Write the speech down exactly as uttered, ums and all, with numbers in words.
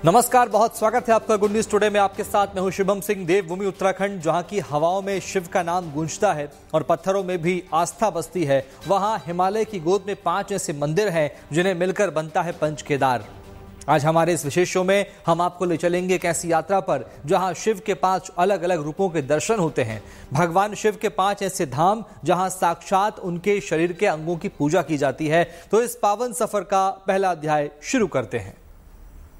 नमस्कार, बहुत स्वागत है आपका गुड न्यूज टुडे में। आपके साथ मैं हूं शुभम सिंह। देवभूमि उत्तराखंड, जहां की हवाओं में शिव का नाम गूंजता है और पत्थरों में भी आस्था बसती है, वहां हिमालय की गोद में पांच ऐसे मंदिर हैं जिन्हें मिलकर बनता है पंच केदार। आज हमारे इस विशेष शो में हम आपको ले चलेंगे एक ऐसी यात्रा पर जहां शिव के पांच अलग अलग रूपों के दर्शन होते हैं। भगवान शिव के पांच ऐसे धाम जहां साक्षात उनके शरीर के अंगों की पूजा की जाती है। तो इस पावन सफर का पहला अध्याय शुरू करते हैं।